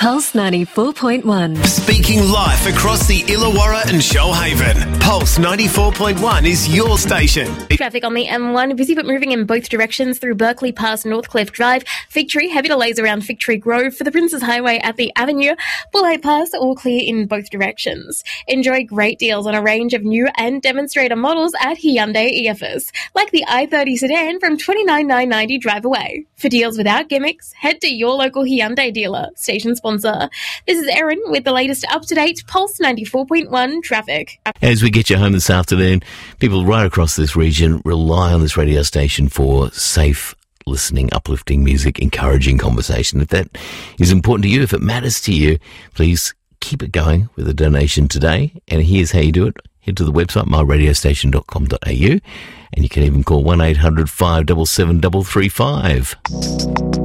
Pulse 94.1. Speaking live across the Illawarra and Shoalhaven. Pulse 94.1 is your station. Traffic on the M1, busy but moving in both directions through Berkeley past Northcliffe Drive. Fig Tree, heavy delays around Fig Tree Grove for the Princes Highway at the Avenue. Bullhead Pass, all clear in both directions. Enjoy great deals on a range of new and demonstrator models at Hyundai EFS, like the i30 sedan from $29,990 drive away. For deals without gimmicks, head to your local Hyundai dealer, station sponsor. This is Erin with the latest up-to-date Pulse 94.1 traffic. As we get you home this afternoon, people right across this region rely on this radio station for safe listening, uplifting music, encouraging conversation. If that is important to you, if it matters to you, please keep it going with a donation today. And here's how you do it. Head to the website, myradiostation.com.au, and you can even call 1-800-577-335.